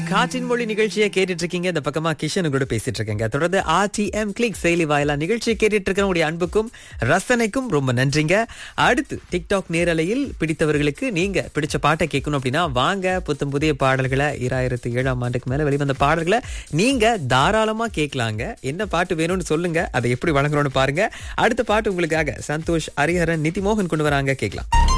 காற்றின் மொழி நிகழ்ச்சியை கேட்டுட்டு இருக்கீங்க. இந்த பக்கமா கிஷன் கூட பேசிட்டு இருக்கேங்க. தொடர்ந்து RTM கிளிக் செயலி வாயிலா நிகழ்ச்சியை கேட்டுட்டு இருக்கிற உங்களுடைய அன்புக்கும் ரசனைக்கும் ரொம்ப நன்றிங்க. அடுத்து டிக்டாக் நேரலையில் பிடித்தவர்களுக்கு நீங்க பிடிச்ச பாட்டை கேட்கணும் அப்படின்னா வாங்க, புத்தம் புதிய பாடல்களை 2007ஆம் ஆண்டுக்கு மேல வெளிவந்த பாடல்களை நீங்க தாராளமா கேட்கலாங்க. என்ன பாட்டு வேணும்னு சொல்லுங்க, அதை எப்படி வழங்குறோம்னு பாருங்க. அடுத்த பாட்டு உங்களுக்காக சந்தோஷ், ஹரிஹரன், நிதிமோகன் கொண்டு வராங்க, கேட்கலாம்.